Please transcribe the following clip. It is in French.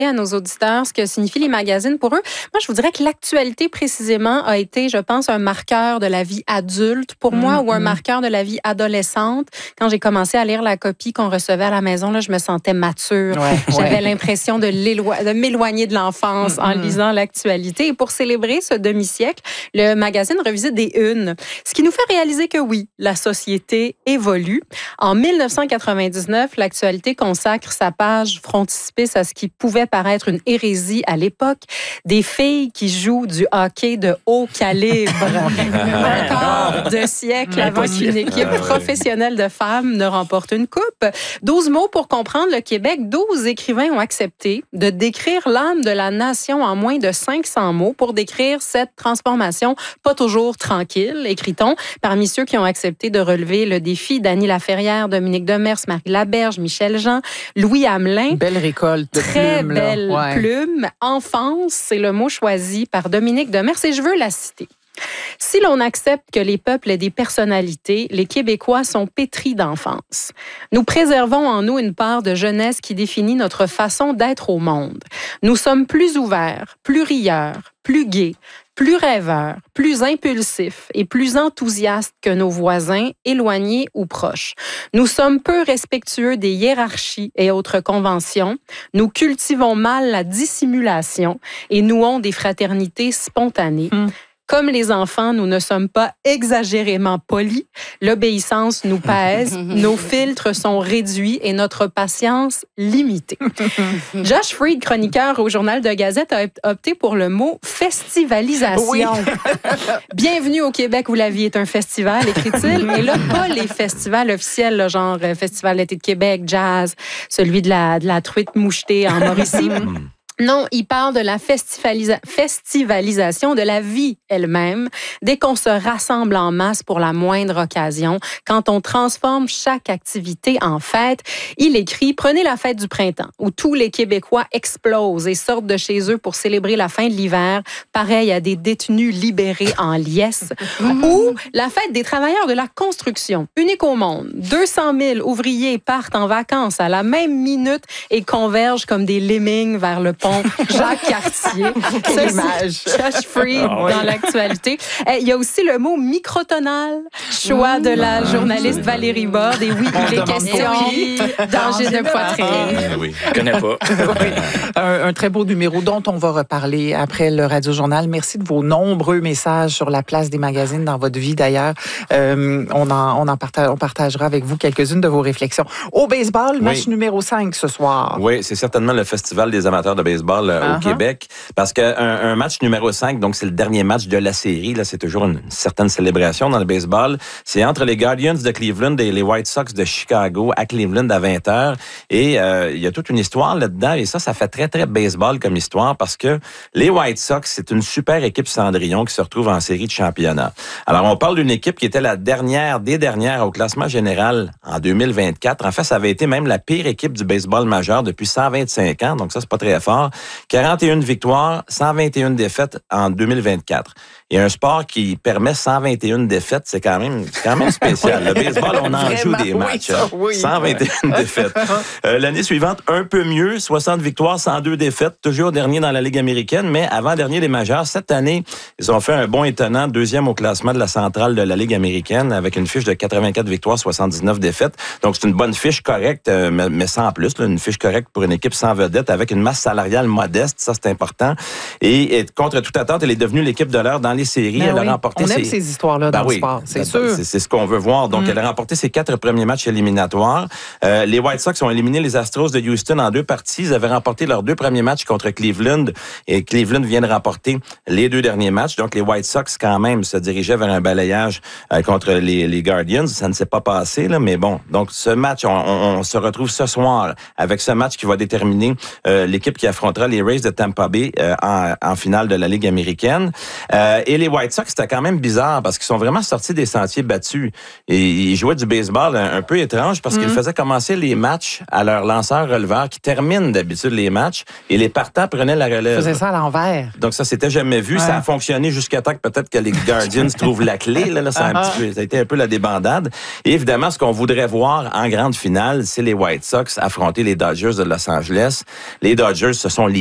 à nos auditeurs ce que signifient les magazines pour eux. Moi, je vous dirais que l'actualité, précisément, a été, je pense, un marqueur de la vie adulte pour moi ou un marqueur de la vie adolescente. Quand j'ai commencé à lire la copie qu'on recevait à la maison, là, je me sentais mature. J'avais l'impression de m'éloigner de l'enfance en lisant l'actualité. Et pour célébrer ce demi-siècle, le magazine revisite des unes. Ce qui nous fait réaliser que oui, la société évolue. En 1999, l'actualité consacre sa page frontispice à ce qui pouvait paraître une hérésie à l'époque. Des filles qui jouent du hockey de haut calibre. Encore 2 siècles avant qu'une équipe professionnelle de femmes ne remporte une coupe. 12 mots pour comprendre le Québec. 12 écrivains ont accepté de décrire l'âme de la nation en moins de 500 mots pour décrire cette transformation pas toujours tranquille, écrit-on. Parmi ceux qui ont accepté de relever le défi, Dany Laferrière, Dominique Demers, Marie Laberge, Michel Jean, Louis Hamelin. Belle récolte de très plumes. Belle plume. Enfance, c'est le mot choisi par Dominique Demers et je veux la citer. Si l'on accepte que les peuples aient des personnalités, les Québécois sont pétris d'enfance. Nous préservons en nous une part de jeunesse qui définit notre façon d'être au monde. Nous sommes plus ouverts, plus rieurs, plus gais, plus rêveurs, plus impulsifs et plus enthousiastes que nos voisins, éloignés ou proches. Nous sommes peu respectueux des hiérarchies et autres conventions. Nous cultivons mal la dissimulation et nouons des fraternités spontanées. Comme les enfants, nous ne sommes pas exagérément polis. L'obéissance nous pèse, nos filtres sont réduits et notre patience limitée. Josh Freed, chroniqueur au Journal de Gazette, a opté pour le mot festivalisation. Oui. Bienvenue au Québec où la vie est un festival, écrit-il. Et là, pas les festivals officiels, là, genre Festival d'été de Québec, jazz, celui de la truite mouchetée en Mauricie. Non, il parle de la festivalisation de la vie elle-même, dès qu'on se rassemble en masse pour la moindre occasion, quand on transforme chaque activité en fête. Il écrit « Prenez la fête du printemps, où tous les Québécois explosent et sortent de chez eux pour célébrer la fin de l'hiver, pareil à des détenus libérés en liesse. » Ou la fête des travailleurs de la construction, unique au monde. 200 000 ouvriers partent en vacances à la même minute et convergent comme des lemmings vers le pont Jacques-Cartier. Quelle image! Josh Freed dans l'actualité. Il y a aussi le mot microtonal, choix de la journaliste Valérie Borde. Et oui, il est question danger de poitrine. Oui, je connais pas. Un très beau numéro dont on va reparler après le Radio-Journal. Merci de vos nombreux messages sur la place des magazines dans votre vie d'ailleurs. On partagera avec vous quelques-unes de vos réflexions. Au baseball, match numéro 5 ce soir. Oui, c'est certainement le Festival des amateurs de baseball au Québec, parce qu'un match numéro 5, donc c'est le dernier match de la série, là c'est toujours une certaine célébration dans le baseball, c'est entre les Guardians de Cleveland et les White Sox de Chicago à Cleveland à 20h, et il y a toute une histoire là-dedans, et ça fait très, très baseball comme histoire, parce que les White Sox, c'est une super équipe Cendrillon qui se retrouve en série de championnat. Alors, on parle d'une équipe qui était la dernière des dernières au classement général en 2024. En fait, ça avait été même la pire équipe du baseball majeur depuis 125 ans, donc ça, c'est pas très fort. 41 victoires, 121 défaites en 2024. Et un sport qui permet 121 défaites, c'est quand même spécial. Le baseball, on en joue des matchs. 121 défaites. L'année suivante, un peu mieux, 60 victoires, 102 défaites, toujours dernier dans la Ligue américaine, mais avant-dernier des majeurs. Cette année, ils ont fait un bond étonnant, 2e au classement de la centrale de la Ligue américaine, avec une fiche de 84 victoires, 79 défaites. Donc, c'est une bonne fiche correcte, mais sans plus, là, une fiche correcte pour une équipe sans vedette, avec une masse salariale modeste, ça c'est important. Et contre toute attente, elle est devenue l'équipe de l'heure dans les séries. Elle a remporté on aime ces histoires-là dans le sport, c'est sûr. C'est ce qu'on veut voir. Donc, elle a remporté ses 4 premiers matchs éliminatoires. Les White Sox ont éliminé les Astros de Houston en 2 parties. Ils avaient remporté leurs 2 premiers matchs contre Cleveland et Cleveland vient de remporter les 2 derniers matchs. Donc, les White Sox, quand même, se dirigeaient vers un balayage contre les Guardians. Ça ne s'est pas passé, là, mais bon. Donc, ce match, on se retrouve ce soir avec ce match qui va déterminer l'équipe qui affrontera les Rays de Tampa Bay en finale de la Ligue américaine. Et les White Sox, c'était quand même bizarre parce qu'ils sont vraiment sortis des sentiers battus. Et ils jouaient du baseball un peu étrange parce qu'ils faisaient commencer les matchs à leur lanceur-releveur qui termine d'habitude les matchs et les partants prenaient la relève. Ils faisaient ça à l'envers. Donc ça, c'était jamais vu. Ouais. Ça a fonctionné jusqu'à temps que peut-être que les Guardians trouvent la clé. Là, ça a été un peu la débandade. Et évidemment, ce qu'on voudrait voir en grande finale, c'est les White Sox affronter les Dodgers de Los Angeles. Les Dodgers se sont